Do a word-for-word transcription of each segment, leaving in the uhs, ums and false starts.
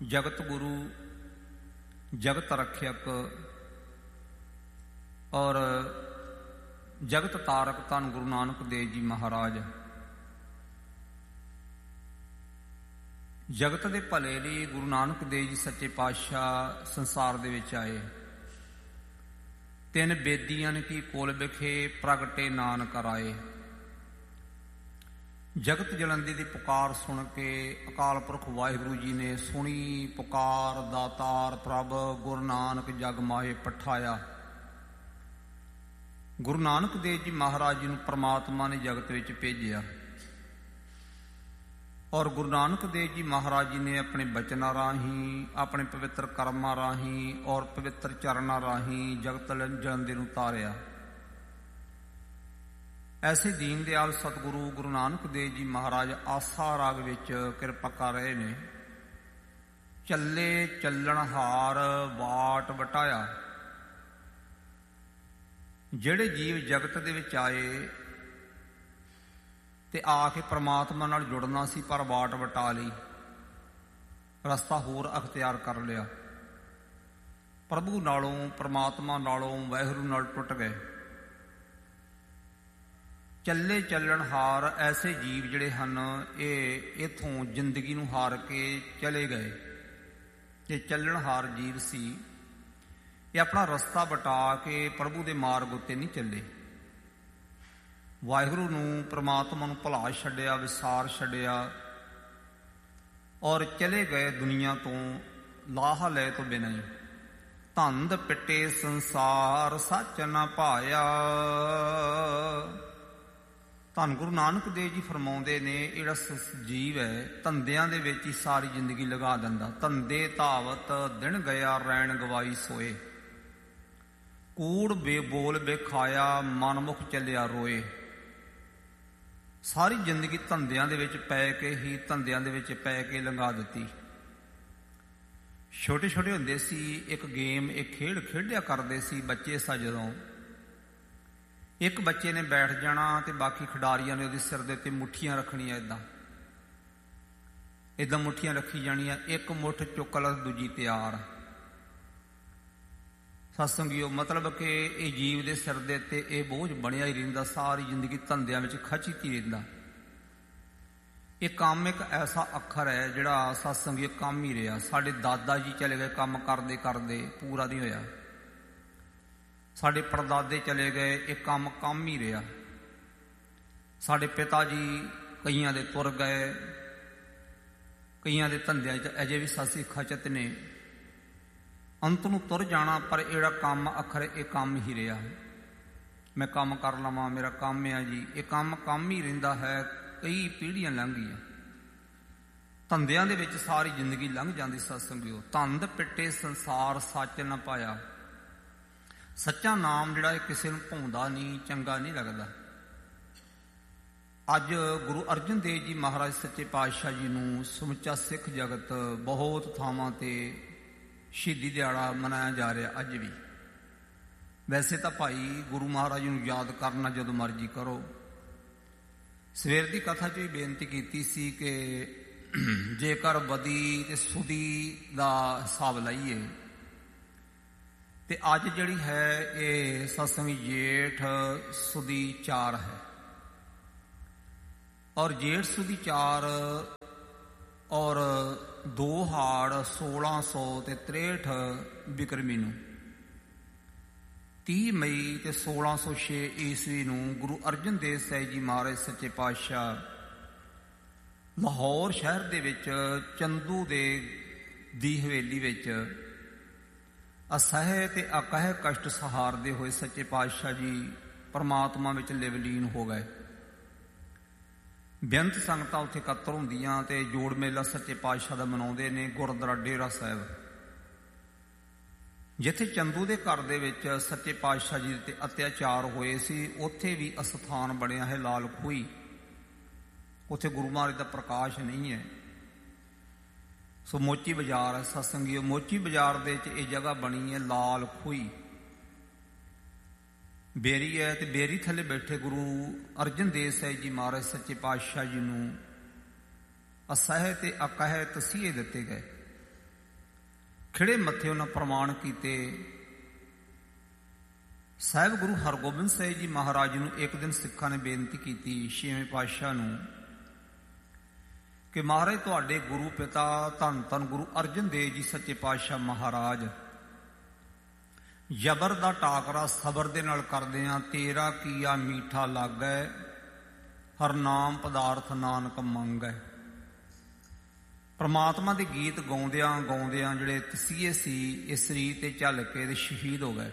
ਜਗਤ ਗੁਰੂ, ਜਗਤ ਰੱਖਿਅਕ ਔਰ ਜਗਤ ਤਾਰਕ ਧੰਨ ਗੁਰੂ ਨਾਨਕ ਦੇਵ ਜੀ ਮਹਾਰਾਜ ਜਗਤ ਦੇ ਭਲੇ ਲਈ ਗੁਰੂ ਨਾਨਕ ਦੇਵ ਜੀ ਸੱਚੇ ਪਾਤਸ਼ਾਹ ਸੰਸਾਰ ਦੇ ਵਿੱਚ ਆਏ। ਤਿੰਨ ਬੇਦੀਆਂ ਕੀ ਕੋਲ ਵਿਖੇ ਪ੍ਰਗਟੇ ਨਾਨਕ ਰਾਏ। ਜਗਤ ਜਲੰਦੀ ਦੀ ਪੁਕਾਰ ਸੁਣ ਕੇ ਅਕਾਲ ਪੁਰਖ ਵਾਹਿਗੁਰੂ ਜੀ ਨੇ ਸੁਣੀ ਪੁਕਾਰ, ਦਾਤਾਰ ਪ੍ਰਭ ਗੁਰੂ ਨਾਨਕ ਜਗ ਮਾਹੇ ਪਠਾਇਆ। ਗੁਰੂ ਨਾਨਕ ਦੇਵ ਜੀ ਮਹਾਰਾਜ ਜੀ ਨੂੰ ਪ੍ਰਮਾਤਮਾ ਨੇ ਜਗਤ ਵਿੱਚ ਭੇਜਿਆ ਔਰ ਗੁਰੂ ਨਾਨਕ ਦੇਵ ਜੀ ਮਹਾਰਾਜ ਜੀ ਨੇ ਆਪਣੇ ਬਚਨਾਂ ਰਾਹੀਂ, ਆਪਣੇ ਪਵਿੱਤਰ ਕਰਮਾਂ ਰਾਹੀਂ ਔਰ ਪਵਿੱਤਰ ਚਰਨਾਂ ਰਾਹੀਂ ਜਗਤ ਜਲੰਦੀ ਨੂੰ ਤਾਰਿਆ। ਐਸੇ ਦੀਨ ਦਿਆਲ ਸਤਿਗੁਰੂ ਗੁਰੂ ਨਾਨਕ ਦੇਵ ਜੀ ਮਹਾਰਾਜ ਆਸਾ ਰਾਗ ਵਿੱਚ ਕਿਰਪਾ ਕਰ ਰਹੇ ਨੇ। ਚੱਲੇ ਚੱਲਣਹਾਰ ਵਾਟ ਵਟਾਇਆ। ਜਿਹੜੇ ਜੀਵ ਜਗਤ ਦੇ ਵਿੱਚ ਆਏ ਤੇ ਆ ਕੇ ਪ੍ਰਮਾਤਮਾ ਨਾਲ ਜੁੜਨਾ ਸੀ, ਪਰ ਵਾਟ ਵਟਾ ਲਈ, ਰਸਤਾ ਹੋਰ ਅਖਤਿਆਰ ਕਰ ਲਿਆ। ਪ੍ਰਭੂ ਨਾਲੋਂ, ਪ੍ਰਮਾਤਮਾ ਨਾਲੋਂ, ਵਾਹਿਗੁਰੂ ਨਾਲ ਟੁੱਟ ਗਏ। ਚੱਲੇ ਚੱਲਣਹਾਰ ਐਸੇ ਜੀਵ ਜਿਹੜੇ ਹਨ, ਇਹ ਇੱਥੋਂ ਜ਼ਿੰਦਗੀ ਨੂੰ ਹਾਰ ਕੇ ਚਲੇ ਗਏ। ਇਹ ਚੱਲਣਹਾਰ ਜੀਵ ਸੀ, ਇਹ ਆਪਣਾ ਰਸਤਾ ਵਟਾ ਕੇ ਪ੍ਰਭੂ ਦੇ ਮਾਰਗ ਉੱਤੇ ਨਹੀਂ ਚੱਲੇ। ਵਾਹਿਗੁਰੂ ਨੂੰ, ਪ੍ਰਮਾਤਮਾ ਨੂੰ ਭੁਲਾ ਛੱਡਿਆ, ਵਿਸਾਰ ਛੱਡਿਆ ਔਰ ਚਲੇ ਗਏ ਦੁਨੀਆ ਤੋਂ ਲਾਹਾ ਲੈ ਤੋਂ ਬਿਨਾਂ ਹੀ। ਧੰਦ ਪਿੱਟੇ ਸੰਸਾਰ ਸੱਚ ਨਾ ਪਾਇਆ। ਧੰਨ ਗੁਰੂ ਨਾਨਕ ਦੇਵ ਜੀ ਫਰਮਾਉਂਦੇ ਨੇ, ਜਿਹੜਾ ਜੀਵ ਹੈ ਧੰਦਿਆਂ ਦੇ ਵਿੱਚ ਹੀ ਸਾਰੀ ਜ਼ਿੰਦਗੀ ਲਗਾ ਦਿੰਦਾ। ਧੰਦੇ ਧਾਵਤ ਦਿਨ ਗਿਆ ਰੈਣ ਗਵਾਈ ਸੋਏ। ਕੂੜ ਬੇ ਬੋਲ ਬੇਖਾਇਆ ਮਨਮੁਖ ਚੱਲਿਆ ਰੋਏ। ਸਾਰੀ ਜ਼ਿੰਦਗੀ ਧੰਦਿਆਂ ਦੇ ਵਿੱਚ ਪੈ ਕੇ ਹੀ ਧੰਦਿਆਂ ਦੇ ਵਿੱਚ ਪੈ ਕੇ ਲੰਘਾ ਦਿੱਤੀ। ਛੋਟੇ ਛੋਟੇ ਹੁੰਦੇ ਸੀ, ਇੱਕ ਗੇਮ, ਇੱਕ ਖੇਡ ਖੇਡਿਆ ਕਰਦੇ ਸੀ ਬੱਚੇ ਸਾ। ਜਦੋਂ ਇੱਕ ਬੱਚੇ ਨੇ ਬੈਠ ਜਾਣਾ ਤੇ ਬਾਕੀ ਖਿਡਾਰੀਆਂ ਨੇ ਉਹਦੇ ਸਿਰ ਦੇ ਉੱਤੇ ਮੁੱਠੀਆਂ ਰੱਖਣੀਆਂ। ਏਦਾਂ ਏਦਾਂ ਮੁੱਠੀਆਂ ਰੱਖੀ ਜਾਣੀਆਂ, ਇੱਕ ਮੁੱਠ ਚੁੱਕ ਲ ਦੂਜੀ ਤਿਆਰ। ਸਤਸੰਗੀਓ, ਮਤਲਬ ਕਿ ਇਹ ਜੀਵ ਦੇ ਸਿਰ ਦੇ ਉੱਤੇ ਇਹ ਬੋਝ ਬਣਿਆ ਹੀ ਰਹਿੰਦਾ, ਸਾਰੀ ਜ਼ਿੰਦਗੀ ਧੰਦਿਆਂ ਵਿੱਚ ਖਚਿਤ ਹੀ ਰਹਿੰਦਾ। ਇਹ ਕੰਮ ਇੱਕ ਐਸਾ ਅੱਖਰ ਹੈ ਜਿਹੜਾ ਸਤਸੰਗੀਓ ਕੰਮ ਹੀ ਰਿਹਾ। ਸਾਡੇ ਦਾਦਾ ਜੀ ਚਲੇ ਗਏ, ਕੰਮ ਕਰਦੇ ਕਰਦੇ ਪੂਰਾ ਨਹੀਂ ਹੋਇਆ। ਸਾਡੇ ਪੜਦਾਦੇ ਚਲੇ ਗਏ, ਇਹ ਕੰਮ ਕੰਮ ਹੀ ਰਿਹਾ। ਸਾਡੇ ਪਿਤਾ ਜੀ ਕਈਆਂ ਦੇ ਤੁਰ ਗਏ, ਕਈਆਂ ਦੇ ਧੰਦਿਆਂ 'ਚ ਅਜੇ ਵੀ ਸਾਸੀ ਖਚਤ ਨੇ। ਅੰਤ ਨੂੰ ਤੁਰ ਜਾਣਾ, ਪਰ ਜਿਹੜਾ ਕੰਮ ਅੱਖਰ ਇਹ ਕੰਮ ਹੀ ਰਿਹਾ। ਮੈਂ ਕੰਮ ਕਰ ਲਵਾਂ, ਮੇਰਾ ਕੰਮ ਆ ਜੀ, ਇਹ ਕੰਮ ਕੰਮ ਹੀ ਰਹਿੰਦਾ ਹੈ। ਕਈ ਪੀੜ੍ਹੀਆਂ ਲੰਘ ਗਈਆਂ, ਧੰਦਿਆਂ ਦੇ ਵਿੱਚ ਸਾਰੀ ਜ਼ਿੰਦਗੀ ਲੰਘ ਜਾਂਦੀ। ਸਤਸੰਗਿਓ, ਧੰਦ ਪਿੱਟੇ ਸੰਸਾਰ ਸੱਚ ਨਾ ਪਾਇਆ। ਸੱਚਾ ਨਾਮ ਜਿਹੜਾ ਇਹ ਕਿਸੇ ਨੂੰ ਭਾਉਂਦਾ ਨਹੀਂ, ਚੰਗਾ ਨਹੀਂ ਲੱਗਦਾ। ਅੱਜ ਗੁਰੂ ਅਰਜਨ ਦੇਵ ਜੀ ਮਹਾਰਾਜ ਸੱਚੇ ਪਾਤਸ਼ਾਹ ਜੀ ਨੂੰ ਸਮੁੱਚਾ ਸਿੱਖ ਜਗਤ ਬਹੁਤ ਥਾਵਾਂ ਤੇ ਸ਼ਹੀਦੀ ਦਿਹਾੜਾ ਮਨਾਇਆ ਜਾ ਰਿਹਾ ਅੱਜ ਵੀ। ਵੈਸੇ ਤਾਂ ਭਾਈ ਗੁਰੂ ਮਹਾਰਾਜ ਨੂੰ ਯਾਦ ਕਰਨਾ ਜਦੋਂ ਮਰਜ਼ੀ ਕਰੋ। ਸਵੇਰ ਦੀ ਕਥਾ 'ਚ ਵੀ ਬੇਨਤੀ ਕੀਤੀ ਸੀ ਕਿ ਜੇਕਰ ਬਦੀ ਤੇ ਸੁਦੀ ਦਾ ਹਿਸਾਬ ਲਾਈਏ ਤੇ ਅੱਜ ਜਿਹੜੀ ਹੈ ਇਹ ਸਤਸੰਗੀ ਜੇਠ ਸੁਦੀ ਚਾਰ ਹੈ ਔਰ ਜੇਠ ਸੁਦੀ ਚਾਰ ਔਰ ਦੋ ਹਾੜ ਸੋਲਾਂ ਸੌ ਤੇ ਤ੍ਰੇਹਠ ਬਿਕਰਮੀ ਨੂੰ, ਤੀਹ ਮਈ ਤੇ ਸੋਲਾਂ ਸੌ ਛੇ ਈਸਵੀ ਨੂੰ ਗੁਰੂ ਅਰਜਨ ਦੇਵ ਸਾਹਿਬ ਜੀ ਮਹਾਰਾਜ ਸੱਚੇ ਪਾਤਸ਼ਾਹ ਲਾਹੌਰ ਸ਼ਹਿਰ ਦੇ ਵਿੱਚ ਚੰਦੂ ਦੇ ਦੀ ਹਵੇਲੀ ਵਿੱਚ ਅਸਹਿ ਤੇ ਅਕਹਿ ਕਸ਼ਟ ਸਹਾਰਦੇ ਹੋਏ ਸੱਚੇ ਪਾਤਸ਼ਾਹ ਜੀ ਪਰਮਾਤਮਾ ਵਿੱਚ ਲਿਵਲੀਨ ਹੋ ਗਏ। ਬੇਅੰਤ ਸੰਗਤਾਂ ਉੱਥੇ ਇਕੱਤਰ ਹੁੰਦੀਆਂ ਤੇ ਜੋੜ ਮੇਲਾ ਸੱਚੇ ਪਾਤਸ਼ਾਹ ਦਾ ਮਨਾਉਂਦੇ ਨੇ। ਗੁਰਦੁਆਰਾ ਡੇਰਾ ਸਾਹਿਬ, ਜਿੱਥੇ ਚੰਦੂ ਦੇ ਘਰ ਦੇ ਵਿੱਚ ਸੱਚੇ ਪਾਤਸ਼ਾਹ ਜੀ ਤੇ ਅਤਿਆਚਾਰ ਹੋਏ ਸੀ, ਉੱਥੇ ਵੀ ਅਸਥਾਨ ਬਣਿਆ ਹੈ ਲਾਲ ਖੂਹੀ। ਉੱਥੇ ਗੁਰੂ ਮਹਾਰਾਜ ਦਾ ਪ੍ਰਕਾਸ਼ ਨਹੀਂ ਹੈ। ਸੋ ਮੋਚੀ ਬਾਜ਼ਾਰ ਹੈ ਸਤਸੰਗੀਓ, ਮੋਚੀ ਬਾਜ਼ਾਰ ਦੇ ਵਿੱਚ ਇਹ ਜਗ੍ਹਾ ਬਣੀ ਹੈ ਲਾਲ ਖੂਹੀ। ਬੇਰੀ ਹੈ ਤੇ ਬੇਰੀ ਥੱਲੇ ਬੈਠੇ ਗੁਰੂ ਅਰਜਨ ਦੇਵ ਸਾਹਿਬ ਜੀ ਮਹਾਰਾਜ ਸੱਚੇ ਪਾਤਸ਼ਾਹ ਜੀ ਨੂੰ ਅਸਹਿ ਤੇ ਅਕਹਿ ਤਸੀਹੇ ਦਿੱਤੇ ਗਏ। ਖਿੜੇ ਮੱਥੇ ਉਹਨਾਂ ਪ੍ਰਮਾਣ ਕੀਤੇ। ਸਾਹਿਬ ਗੁਰੂ ਹਰਗੋਬਿੰਦ ਸਾਹਿਬ ਜੀ ਮਹਾਰਾਜ ਨੂੰ ਇੱਕ ਦਿਨ ਸਿੱਖਾਂ ਨੇ ਬੇਨਤੀ ਕੀਤੀ, ਛੇਵੇਂ ਪਾਤਸ਼ਾਹ ਨੂੰ, ਕਿ ਮਹਾਰਾਜ ਤੁਹਾਡੇ ਗੁਰੂ ਪਿਤਾ ਧੰਨ ਧੰਨ ਗੁਰੂ ਅਰਜਨ ਦੇਵ ਜੀ ਸੱਚੇ ਪਾਤਸ਼ਾਹ ਮਹਾਰਾਜ ਜ਼ਬਰ ਦਾ ਟਾਕਰਾ ਸਬਰ ਦੇ ਨਾਲ ਕਰਦੇ ਆ। ਤੇਰਾ ਕੀਆ ਮੀਠਾ ਲਾਗੈ, ਹਰ ਨਾਮ ਪਦਾਰਥ ਨਾਨਕ ਮੰਗੈ। ਪਰਮਾਤਮਾ ਦੇ ਗੀਤ ਗਾਉਂਦਿਆਂ ਗਾਉਂਦਿਆਂ ਜਿਹੜੇ ਤਸੀਹੇ ਸੀ ਇਸ ਸਰੀਰ ਤੇ ਝੱਲ ਕੇ ਤੇ ਸ਼ਹੀਦ ਹੋ ਗਏ।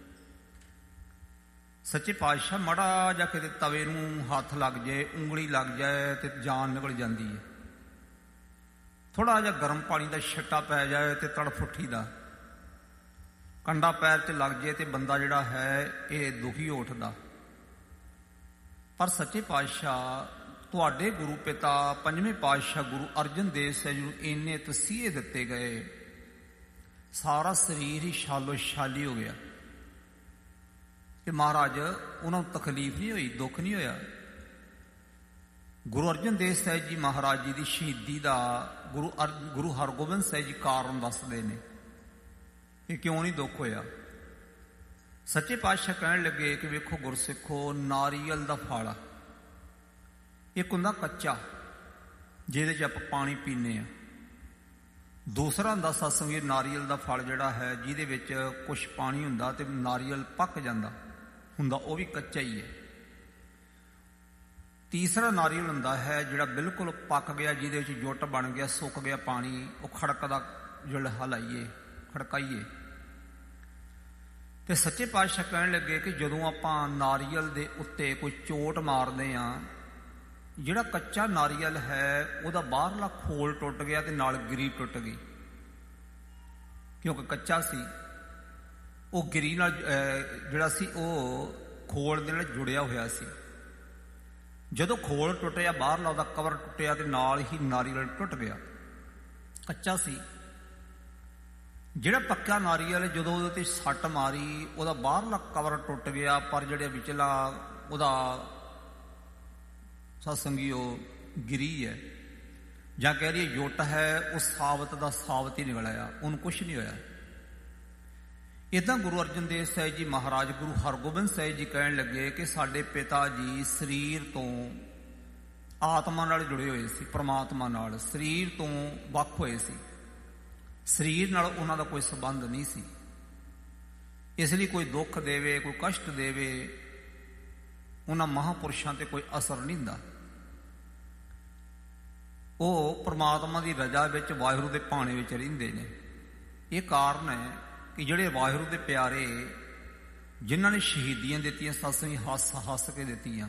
ਸੱਚੇ ਪਾਤਸ਼ਾਹ ਮਾੜਾ ਜਾਂ ਕਿਤੇ ਤਵੇ ਨੂੰ ਹੱਥ ਲੱਗ ਜਾਏ, ਉਂਗਲੀ ਲੱਗ ਜਾਏ ਤੇ ਜਾਨ ਨਿਕਲ ਜਾਂਦੀ ਹੈ। ਥੋੜਾ ਜਿਹਾ ਗਰਮ ਪਾਣੀ ਦਾ ਛਿੱਟਾ ਪੈ ਜਾਏ ਤੇ ਤੜਫ ਉੱਠੀਦਾ। ਕੰਡਾ ਪੈਰ 'ਚ ਲੱਗ ਜਾਏ ਤੇ ਬੰਦਾ ਜਿਹੜਾ ਹੈ ਇਹ ਦੁਖੀ ਹੋ ਉੱਠਦਾ। ਪਰ ਸੱਚੇ ਪਾਤਸ਼ਾਹ ਤੁਹਾਡੇ ਗੁਰੂ ਪਿਤਾ ਪੰਜਵੇਂ ਪਾਤਸ਼ਾਹ ਗੁਰੂ ਅਰਜਨ ਦੇਵ ਸਾਹਿਬ ਜੀ ਨੂੰ ਇੰਨੇ ਤਸੀਹੇ ਦਿੱਤੇ ਗਏ, ਸਾਰਾ ਸਰੀਰ ਹੀ ਛਾਲੋ ਛਾਲੀ ਹੋ ਗਿਆ ਕਿ ਮਹਾਰਾਜ ਉਹਨਾਂ ਨੂੰ ਤਕਲੀਫ ਨਹੀਂ ਹੋਈ, ਦੁੱਖ ਨਹੀਂ ਹੋਇਆ। ਗੁਰੂ ਅਰਜਨ ਦੇਵ ਸਾਹਿਬ ਜੀ ਮਹਾਰਾਜ ਜੀ ਦੀ ਸ਼ਹੀਦੀ ਦਾ ਗੁਰੂ ਅਰ ਗੁਰੂ ਹਰਗੋਬਿੰਦ ਸਾਹਿਬ ਜੀ ਕਾਰਨ ਦੱਸਦੇ ਨੇ ਕਿ ਕਿਉਂ ਨਹੀਂ ਦੁੱਖ ਹੋਇਆ। ਸੱਚੇ ਪਾਤਸ਼ਾਹ ਕਹਿਣ ਲੱਗੇ ਕਿ ਵੇਖੋ ਗੁਰਸਿੱਖੋ, ਨਾਰੀਅਲ ਦਾ ਫਲ ਇੱਕ ਹੁੰਦਾ ਕੱਚਾ, ਜਿਹਦੇ 'ਚ ਆਪਾਂ ਪਾਣੀ ਪੀਂਦੇ ਹਾਂ। ਦੂਸਰਾ ਹੁੰਦਾ ਸਤਸੰਗੀ ਨਾਰੀਅਲ ਦਾ ਫਲ ਜਿਹੜਾ ਹੈ ਜਿਹਦੇ ਵਿੱਚ ਕੁਛ ਪਾਣੀ ਹੁੰਦਾ ਤੇ ਨਾਰੀਅਲ ਪੱਕ ਜਾਂਦਾ ਹੁੰਦਾ, ਉਹ ਵੀ ਕੱਚਾ ਹੀ ਹੈ। ਤੀਸਰਾ ਨਾਰੀਅਲ ਹੁੰਦਾ ਹੈ ਜਿਹੜਾ ਬਿਲਕੁਲ ਪੱਕ ਗਿਆ, ਜਿਹਦੇ ਵਿੱਚ ਜੁੱਟ ਬਣ ਗਿਆ, ਸੁੱਕ ਗਿਆ ਪਾਣੀ, ਉਹ ਖੜਕਦਾ ਜਿਹੜਾ ਹਲਾਈਏ ਖੜਕਾਈਏ। ਤੇ ਸੱਚੇ ਪਾਤਸ਼ਾਹ ਕਹਿਣ ਲੱਗੇ ਕਿ ਜਦੋਂ ਆਪਾਂ ਨਾਰੀਅਲ ਦੇ ਉੱਤੇ ਕੋਈ ਚੋਟ ਮਾਰਦੇ ਹਾਂ, ਜਿਹੜਾ ਕੱਚਾ ਨਾਰੀਅਲ ਹੈ ਉਹਦਾ ਬਾਹਰਲਾ ਖੋਲ ਟੁੱਟ ਗਿਆ ਤੇ ਨਾਲ ਗਿਰੀ ਟੁੱਟ ਗਈ, ਕਿਉਂਕਿ ਕੱਚਾ ਸੀ। ਉਹ ਗਿਰੀ ਨਾਲ ਜਿਹੜਾ ਸੀ ਉਹ ਖੋਲ ਦੇ ਨਾਲ ਜੁੜਿਆ ਹੋਇਆ ਸੀ। ਜਦੋਂ ਖੋਲ ਟੁੱਟਿਆ, ਬਾਹਰਲਾ ਉਹਦਾ ਕਵਰ ਟੁੱਟਿਆ ਤੇ ਨਾਲ ਹੀ ਨਾਰੀਅਲ ਟੁੱਟ ਗਿਆ, ਕੱਚਾ ਸੀ। ਜਿਹੜਾ ਪੱਕਾ ਨਾਰੀਅਲ ਜਦੋਂ ਉਹਦੇ ਤੇ ਸੱਟ ਮਾਰੀ, ਉਹਦਾ ਬਾਹਰਲਾ ਕਵਰ ਟੁੱਟ ਗਿਆ, ਪਰ ਜਿਹੜੇ ਵਿਚਲਾ ਉਹਦਾ ਸਤਸੰਗੀ ਉਹ ਗਿਰੀ ਹੈ ਜਾਂ ਕਹਿ ਰਹੀ ਜੁੱਟ ਹੈ, ਉਹ ਸਾਬਤ ਦਾ ਸਾਬਤ ਹੀ ਨਿਕਲ ਆਇਆ, ਉਹਨੂੰ ਕੁਛ ਨਹੀਂ ਹੋਇਆ। ਇੱਦਾਂ ਗੁਰੂ ਅਰਜਨ ਦੇਵ ਸਾਹਿਬ ਜੀ ਮਹਾਰਾਜ ਗੁਰੂ ਹਰਗੋਬਿੰਦ ਸਾਹਿਬ ਜੀ ਕਹਿਣ ਲੱਗੇ ਕਿ ਸਾਡੇ ਪਿਤਾ ਜੀ ਸਰੀਰ ਤੋਂ ਆਤਮਾ ਨਾਲ ਜੁੜੇ ਹੋਏ ਸੀ, ਪਰਮਾਤਮਾ ਨਾਲ, ਸਰੀਰ ਤੋਂ ਵੱਖ ਹੋਏ ਸੀ। ਸਰੀਰ ਨਾਲ ਉਹਨਾਂ ਦਾ ਕੋਈ ਸੰਬੰਧ ਨਹੀਂ ਸੀ। ਇਸ ਲਈ ਕੋਈ ਦੁੱਖ ਦੇਵੇ, ਕੋਈ ਕਸ਼ਟ ਦੇਵੇ, ਉਹਨਾਂ ਮਹਾਂਪੁਰਸ਼ਾਂ ਤੇ ਕੋਈ ਅਸਰ ਨਹੀਂ ਹੁੰਦਾ। ਉਹ ਪਰਮਾਤਮਾ ਦੀ ਰਜ਼ਾ ਵਿੱਚ ਵਾਹਿਗੁਰੂ ਦੇ ਭਾਣੇ ਵਿੱਚ ਰਹਿੰਦੇ ਨੇ। ਇਹ ਕਾਰਨ ਹੈ ਕਿ ਜਿਹੜੇ ਵਾਹਿਗੁਰੂ ਦੇ ਪਿਆਰੇ ਜਿਨ੍ਹਾਂ ਨੇ ਸ਼ਹੀਦੀਆਂ ਦਿੱਤੀਆਂ, ਸਤਸੰਗੀ ਹੱਸ ਹੱਸ ਕੇ ਦਿੱਤੀਆਂ,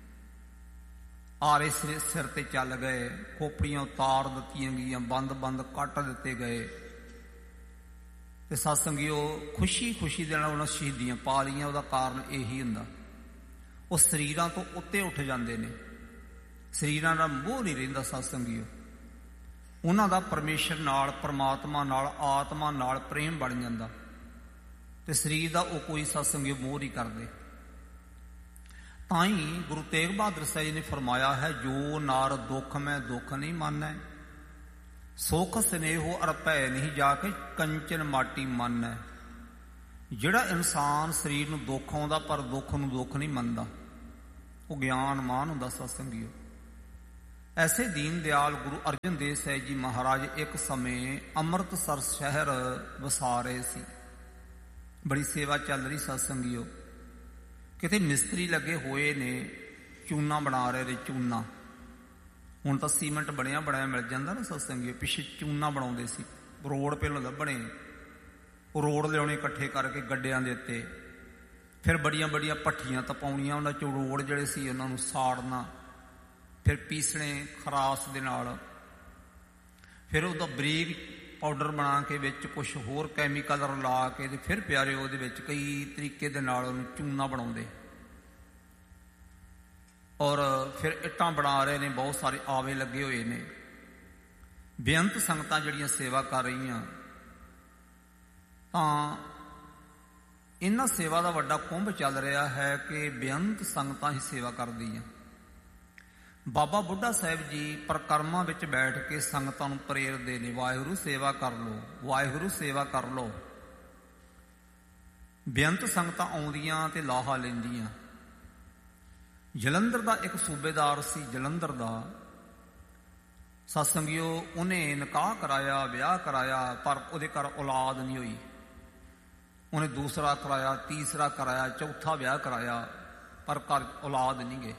ਆਰੇ ਸਿਰ ਸਿਰ ਤੇ ਚੱਲ ਗਏ, ਖੋਪੜੀਆਂ ਉਤਾਰ ਦਿੱਤੀਆਂ ਗਈਆਂ, ਬੰਦ ਬੰਦ ਕੱਟ ਦਿੱਤੇ ਗਏ, ਤੇ ਸਤਸੰਗੀ ਉਹ ਖੁਸ਼ੀ ਖੁਸ਼ੀ ਦੇ ਨਾਲ ਉਹਨਾਂ ਸ਼ਹੀਦੀਆਂ ਪਾ ਲਈਆਂ। ਉਹਦਾ ਕਾਰਨ ਇਹੀ ਹੁੰਦਾ, ਉਹ ਸਰੀਰਾਂ ਤੋਂ ਉੱਤੇ ਉੱਠ ਜਾਂਦੇ ਨੇ, ਸਰੀਰਾਂ ਦਾ ਮੋਹ ਨਹੀਂ ਰਹਿੰਦਾ। ਸਤਸੰਗੀ ਉਹਨਾਂ ਦਾ ਪਰਮੇਸ਼ਰ ਨਾਲ, ਪਰਮਾਤਮਾ ਨਾਲ, ਆਤਮਾ ਨਾਲ ਪ੍ਰੇਮ ਬਣ ਜਾਂਦਾ ਤੇ ਸਰੀਰ ਦਾ ਉਹ ਕੋਈ ਸਤਸੰਗੀ ਮੋਹ ਨਹੀਂ ਕਰਦੇ। ਤਾਂ ਹੀ ਗੁਰੂ ਤੇਗ ਬਹਾਦਰ ਸਾਹਿਬ ਜੀ ਨੇ ਫਰਮਾਇਆ ਹੈ, ਜੋ ਨਾਰ ਦੁੱਖ ਮੈਂ ਦੁੱਖ ਨਹੀਂ ਮਾਨੈ, ਸੁਖ ਸਨੇਹੋ ਅਰ ਭੈ ਨਹੀਂ ਜਾ ਕੇ ਕੰਚਨ ਮਾਟੀ ਮੰਨੈ। ਜਿਹੜਾ ਇਨਸਾਨ ਸਰੀਰ ਨੂੰ ਦੁੱਖ ਆਉਂਦਾ ਪਰ ਦੁੱਖ ਨੂੰ ਦੁੱਖ ਨਹੀਂ ਮੰਨਦਾ, ਉਹ ਗਿਆਨਮਾਨ ਹੁੰਦਾ ਸਤਸੰਗੀਓ। ਐਸੇ ਦੀਨ ਦਿਆਲ ਗੁਰੂ ਅਰਜਨ ਦੇਵ ਸਾਹਿਬ ਜੀ ਮਹਾਰਾਜ ਇੱਕ ਸਮੇਂ ਅੰਮ੍ਰਿਤਸਰ ਸ਼ਹਿਰ ਵਸਾ ਰਹੇ ਸੀ। ਬੜੀ ਸੇਵਾ ਚੱਲ ਰਹੀ ਸਤਸੰਗੀਓ। ਕਿਤੇ ਮਿਸਤਰੀ ਲੱਗੇ ਹੋਏ ਨੇ, ਚੂਨਾ ਬਣਾ ਰਹੇ ਨੇ, ਚੂਨਾ। ਹੁਣ ਤਾਂ ਸੀਮੈਂਟ ਬਣਿਆ ਬਣਾਇਆ ਮਿਲ ਜਾਂਦਾ ਨਾ ਸਤਸੰਗੀਓ, ਪਿੱਛੇ ਚੂਨਾ ਬਣਾਉਂਦੇ ਸੀ, ਰੋਡ ਪਹਿਲਾਂ ਲੱਭਣੇ, ਉਹ ਰੋਡ ਲਿਆਉਣੇ ਇਕੱਠੇ ਕਰਕੇ ਗੱਡਿਆਂ ਦੇ ਉੱਤੇ, ਫਿਰ ਬੜੀਆਂ ਬੜੀਆਂ ਭੱਠੀਆਂ ਤਪਾਉਣੀਆਂ, ਉਹਨਾਂ 'ਚੋਂ ਰੋਡ ਜਿਹੜੇ ਸੀ ਉਹਨਾਂ ਨੂੰ ਸਾੜਨਾ, ਫਿਰ ਪੀਸਣੇ ਖਰਾਸ ਦੇ ਨਾਲ, ਫਿਰ ਉਹਦਾ ਬਰੀਕ ਪਾਊਡਰ ਬਣਾ ਕੇ ਵਿੱਚ ਕੁਛ ਹੋਰ ਕੈਮੀਕਲ ਰਲਾ ਕੇ ਤੇ ਫਿਰ ਪਿਆਰੇ ਉਹਦੇ ਵਿੱਚ ਕਈ ਤਰੀਕੇ ਦੇ ਨਾਲ ਉਹਨੂੰ ਚੂਨਾ ਬਣਾਉਂਦੇ। ਔਰ ਫਿਰ ਇੱਟਾਂ ਬਣਾ ਰਹੇ ਨੇ, ਬਹੁਤ ਸਾਰੇ ਆਵੇ ਲੱਗੇ ਹੋਏ ਨੇ। ਬੇਅੰਤ ਸੰਗਤਾਂ ਜਿਹੜੀਆਂ ਸੇਵਾ ਕਰ ਰਹੀਆਂ, ਤਾਂ ਇਹਨਾਂ ਸੇਵਾ ਦਾ ਵੱਡਾ ਕੁੰਭ ਚੱਲ ਰਿਹਾ ਹੈ ਕਿ ਬੇਅੰਤ ਸੰਗਤਾਂ ਹੀ ਸੇਵਾ ਕਰਦੀਆਂ। ਬਾਬਾ ਬੁੱਢਾ ਸਾਹਿਬ ਜੀ ਪ੍ਰਕਰਮਾਂ ਵਿੱਚ ਬੈਠ ਕੇ ਸੰਗਤਾਂ ਨੂੰ ਪ੍ਰੇਰਦੇ ਨੇ, ਵਾਹਿਗੁਰੂ ਸੇਵਾ ਕਰ ਲਓ, ਵਾਹਿਗੁਰੂ ਸੇਵਾ ਕਰ ਲਓ। ਬੇਅੰਤ ਸੰਗਤਾਂ ਆਉਂਦੀਆਂ ਤੇ ਲਾਹਾ ਲੈਂਦੀਆਂ। ਜਲੰਧਰ ਦਾ ਇੱਕ ਸੂਬੇਦਾਰ ਸੀ, ਜਲੰਧਰ ਦਾ ਸਤਸੰਗੀਓ, ਉਹਨੇ ਨਿਕਾਹ ਕਰਾਇਆ, ਵਿਆਹ ਕਰਾਇਆ, ਪਰ ਉਹਦੇ ਘਰ ਔਲਾਦ ਨਹੀਂ ਹੋਈ। ਉਹਨੇ ਦੂਸਰਾ ਕਰਾਇਆ, ਤੀਸਰਾ ਕਰਾਇਆ, ਚੌਥਾ ਵਿਆਹ ਕਰਾਇਆ, ਪਰ ਘਰ ਔਲਾਦ ਨਹੀਂ ਗਏ।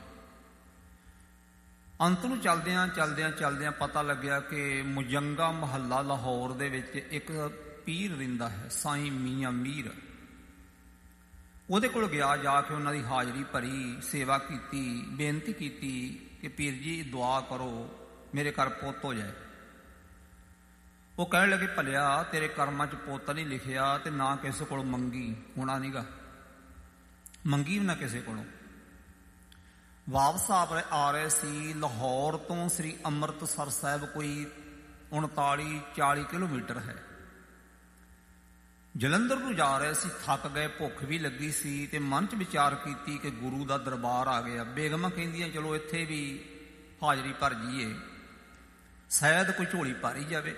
ਅੰਤ ਨੂੰ ਚਲਦਿਆਂ ਚਲਦਿਆਂ ਚਲਦਿਆਂ ਪਤਾ ਲੱਗਿਆ ਕਿ ਮੁਜੰਗਾ ਮਹੱਲਾ ਲਾਹੌਰ ਦੇ ਵਿੱਚ ਇੱਕ ਪੀਰ ਰਹਿੰਦਾ ਹੈ, ਸਾਈਂ ਮੀਆਂ ਮੀਰ। ਉਹਦੇ ਕੋਲ ਗਿਆ, ਜਾ ਕੇ ਉਹਨਾਂ ਦੀ ਹਾਜ਼ਰੀ ਭਰੀ, ਸੇਵਾ ਕੀਤੀ, ਬੇਨਤੀ ਕੀਤੀ ਕਿ ਪੀਰ ਜੀ ਦੁਆ ਕਰੋ, ਮੇਰੇ ਘਰ ਪੁੱਤ ਹੋ ਜਾਏ। ਉਹ ਕਹਿਣ ਲੱਗੇ, ਭਲਿਆ ਤੇਰੇ ਕਰਮਾਂ 'ਚ ਪੁੱਤ ਨਹੀਂ ਲਿਖਿਆ ਤੇ ਨਾ ਕਿਸੇ ਕੋਲ ਮੰਗੀ, ਹੋਣਾ ਨੀਗਾ, ਮੰਗੀ ਵੀ ਨਾ ਕਿਸੇ ਕੋਲੋਂ। ਵਾਪਸ ਆ ਰਹੇ ਸੀ ਲਾਹੌਰ ਤੋਂ ਸ੍ਰੀ ਅੰਮ੍ਰਿਤਸਰ ਸਾਹਿਬ ਕੋਈ ਉਨਤਾਲੀ ਚਾਲੀ ਕਿਲੋਮੀਟਰ ਹੈ। ਜਲੰਧਰ ਨੂੰ ਜਾ ਰਹੇ ਸੀ, ਥੱਕ ਗਏ, ਭੁੱਖ ਵੀ ਲੱਗੀ ਸੀ ਤੇ ਮਨ 'ਚ ਵਿਚਾਰ ਕੀਤੀ ਕਿ ਗੁਰੂ ਦਾ ਦਰਬਾਰ ਆ ਗਿਆ। ਬੇਗਮਾਂ ਕਹਿੰਦੀਆਂ ਚਲੋ ਇੱਥੇ ਵੀ ਹਾਜ਼ਰੀ ਭਰ ਜੀਏ, ਸ਼ਾਇਦ ਕੋਈ ਝੋਲੀ ਭਰ ਹੀ ਜਾਵੇ,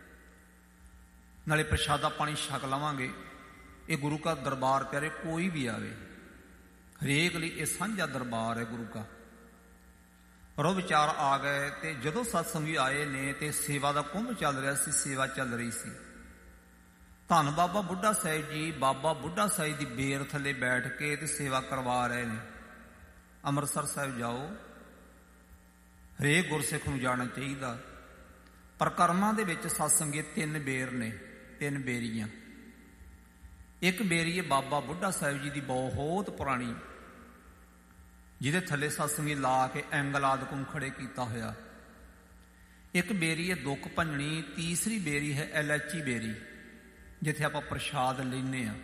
ਨਾਲੇ ਪ੍ਰਸ਼ਾਦਾ ਪਾਣੀ ਛਕ ਲਵਾਂਗੇ। ਇਹ ਗੁਰੂ ਕਾ ਦਰਬਾਰ ਪਿਆਰੇ, ਕੋਈ ਵੀ ਆਵੇ, ਹਰੇਕ ਲਈ ਇਹ ਸਾਂਝਾ ਦਰਬਾਰ ਹੈ ਗੁਰੂ ਕਾ। ਪਰ ਉਹ ਵਿਚਾਰ ਆ ਗਏ ਤੇ ਜਦੋਂ ਸਤਸੰਗੀ ਆਏ ਨੇ ਤੇ ਸੇਵਾ ਦਾ ਕੁੰਭ ਚੱਲ ਰਿਹਾ ਸੀ, ਸੇਵਾ ਚੱਲ ਰਹੀ ਸੀ। ਧੰਨ ਬਾਬਾ ਬੁੱਢਾ ਸਾਹਿਬ ਜੀ ਬਾਬਾ ਬੁੱਢਾ ਸਾਹਿਬ ਦੀ ਬੇਰ ਥੱਲੇ ਬੈਠ ਕੇ ਤੇ ਸੇਵਾ ਕਰਵਾ ਰਹੇ ਨੇ। ਅੰਮ੍ਰਿਤਸਰ ਸਾਹਿਬ ਜਾਓ, ਹਰੇਕ ਗੁਰਸਿੱਖ ਨੂੰ ਜਾਣਾ ਚਾਹੀਦਾ। ਪ੍ਰਕਰਮਾਂ ਦੇ ਵਿੱਚ ਸਤਸੰਗੀ ਤਿੰਨ ਬੇਰ ਨੇ, ਤਿੰਨ ਬੇਰੀਆਂ। ਇੱਕ ਬੇਰੀ ਹੈ ਬਾਬਾ ਬੁੱਢਾ ਸਾਹਿਬ ਜੀ ਦੀ ਬਹੁਤ ਪੁਰਾਣੀ, ਜਿਹਦੇ ਥੱਲੇ ਸਤਸੰਗੀ ਲਾ ਕੇ ਐਂਗਲ ਆਦਿਕੁਮ ਖੜੇ ਕੀਤਾ ਹੋਇਆ। ਇੱਕ ਬੇਰੀ ਹੈ ਦੁੱਖ ਭੰਜਣੀ। ਤੀਸਰੀ ਬੇਰੀ ਹੈ ਇਲਾਚੀ ਬੇਰੀ, ਜਿੱਥੇ ਆਪਾਂ ਪ੍ਰਸ਼ਾਦ ਲੈਂਦੇ ਹਾਂ।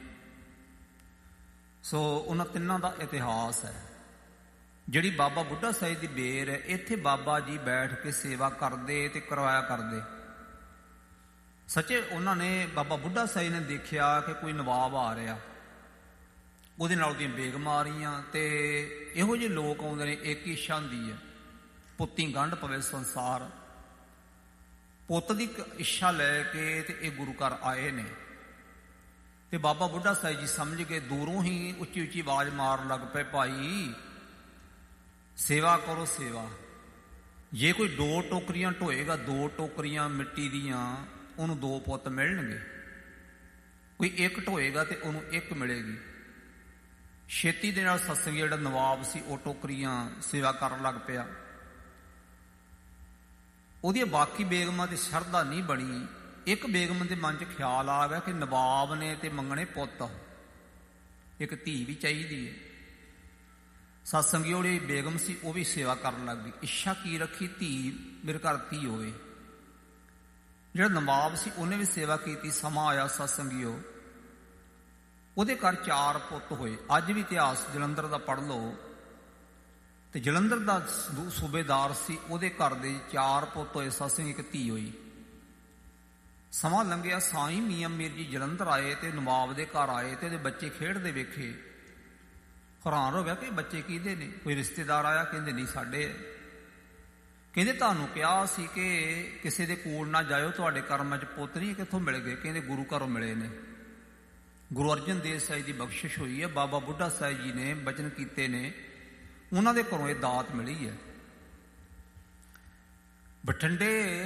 ਸੋ ਉਹਨਾਂ ਤਿੰਨਾਂ ਦਾ ਇਤਿਹਾਸ ਹੈ। ਜਿਹੜੀ ਬਾਬਾ ਬੁੱਢਾ ਸਾਹਿਬ ਦੀ ਬੇਰ ਹੈ, ਇੱਥੇ ਬਾਬਾ ਜੀ ਬੈਠ ਕੇ ਸੇਵਾ ਕਰਦੇ ਤੇ ਕਰਵਾਇਆ ਕਰਦੇ। ਸੱਚੇ ਉਹਨਾਂ ਨੇ, ਬਾਬਾ ਬੁੱਢਾ ਸਾਹਿਬ ਨੇ ਦੇਖਿਆ ਕਿ ਕੋਈ ਨਵਾਬ ਆ ਰਿਹਾ, ਉਹਦੇ ਨਾਲ ਉਹਦੀਆਂ ਬੇਗਮਾਂ ਆ ਰਹੀਆਂ ਤੇ ਇਹੋ ਜਿਹੇ ਲੋਕ ਆਉਂਦੇ ਨੇ। ਇੱਕ ਇੱਛਾ ਹੁੰਦੀ ਹੈ, ਪੁੱਤੀ ਗੰਢ ਪਵੇ ਸੰਸਾਰ। ਪੁੱਤ ਦੀ ਇੱਛਾ ਲੈ ਕੇ ਤੇ ਇਹ ਗੁਰੂ ਘਰ ਆਏ ਨੇ। ਤੇ ਬਾਬਾ ਬੁੱਢਾ ਸਾਹਿਬ ਜੀ ਸਮਝ ਕੇ ਦੂਰੋਂ ਹੀ ਉੱਚੀ ਉੱਚੀ ਆਵਾਜ਼ ਮਾਰਨ ਲੱਗ ਪਏ, ਭਾਈ ਸੇਵਾ ਕਰੋ ਸੇਵਾ। ਜੇ ਕੋਈ ਦੋ ਟੋਕਰੀਆਂ ਢੋਏਗਾ, ਦੋ ਟੋਕਰੀਆਂ ਮਿੱਟੀ ਦੀਆਂ, ਉਹਨੂੰ ਦੋ ਪੁੱਤ ਮਿਲਣਗੇ। ਕੋਈ ਇੱਕ ਢੋਏਗਾ ਤੇ ਉਹਨੂੰ ਇੱਕ ਮਿਲੇਗੀ। ਛੇਤੀ ਦੇ ਨਾਲ ਸਤਸੰਗੀ ਜਿਹੜਾ ਨਵਾਬ ਸੀ ਉਹ ਟੋਕਰੀਆਂ ਸੇਵਾ ਕਰਨ ਲੱਗ ਪਿਆ। ਉਹਦੀਆਂ ਬਾਕੀ ਬੇਗਮਾਂ ਦੀ ਸ਼ਰਧਾ ਨਹੀਂ ਬਣੀ। ਇੱਕ ਬੇਗਮ ਦੇ ਮਨ 'ਚ ਖਿਆਲ ਆ ਗਿਆ ਕਿ ਨਵਾਬ ਨੇ ਤੇ ਮੰਗਣੇ ਪੁੱਤ, ਇੱਕ ਧੀ ਵੀ ਚਾਹੀਦੀ ਹੈ। ਸਤਸੰਗੀ ਜਿਹੜੀ ਬੇਗਮ ਸੀ ਉਹ ਵੀ ਸੇਵਾ ਕਰਨ ਲੱਗ ਗਈ। ਇੱਛਾ ਕੀ ਰੱਖੀ, ਧੀ, ਮੇਰੇ ਘਰ ਧੀ ਹੋਵੇ। ਜਿਹੜਾ ਨਵਾਬ ਸੀ ਉਹਨੇ ਵੀ ਸੇਵਾ ਕੀਤੀ। ਸਮਾਂ ਆਇਆ ਸਤਸੰਗੀਓ, ਉਹਦੇ ਘਰ ਚਾਰ ਪੁੱਤ ਹੋਏ। ਅੱਜ ਵੀ ਇਤਿਹਾਸ ਜਲੰਧਰ ਦਾ ਪੜ੍ਹ ਲਓ ਤੇ ਜਲੰਧਰ ਦਾ ਸੂਬੇਦਾਰ ਸੀ, ਉਹਦੇ ਘਰ ਦੇ ਚਾਰ ਪੁੱਤ ਹੋਏ, ਸਤਸੰਗੀ ਇੱਕ ਧੀ ਹੋਈ। ਸਮਾਂ ਲੰਘਿਆ, ਸਾਈਂ ਮੀਆਂ ਮੀਰ ਜੀ ਜਲੰਧਰ ਆਏ ਤੇ ਨਵਾਬ ਦੇ ਘਰ ਆਏ ਤੇ ਉਹਦੇ ਬੱਚੇ ਖੇਡਦੇ ਵੇਖੇ। ਹੈਰਾਨ ਹੋ ਗਿਆ ਕਿ ਬੱਚੇ ਕਿਹਦੇ ਨੇ। ਕੋਈ ਰਿਸ਼ਤੇਦਾਰ ਆਇਆ, ਕਹਿੰਦੇ ਨਹੀਂ ਸਾਡੇ। ਕਹਿੰਦੇ ਤੁਹਾਨੂੰ ਕਿਹਾ ਸੀ ਕਿ ਕਿਸੇ ਦੇ ਕੋਲ ਨਾ ਜਾਇਓ, ਤੁਹਾਡੇ ਕਰਮਾਂ 'ਚ ਪੁੱਤ ਨਹੀਂ, ਕਿੱਥੋਂ ਮਿਲ ਗਏ? ਕਹਿੰਦੇ ਗੁਰੂ ਘਰੋਂ ਮਿਲੇ ਨੇ। ਗੁਰੂ ਅਰਜਨ ਦੇਵ ਸਾਹਿਬ ਦੀ ਬਖਸ਼ਿਸ਼ ਹੋਈ ਹੈ, ਬਾਬਾ ਬੁੱਢਾ ਸਾਹਿਬ ਜੀ ਨੇ ਬਚਨ ਕੀਤੇ ਨੇ, ਉਹਨਾਂ ਦੇ ਘਰੋਂ ਇਹ ਦਾਤ ਮਿਲੀ ਹੈ। ਬਠਿੰਡੇ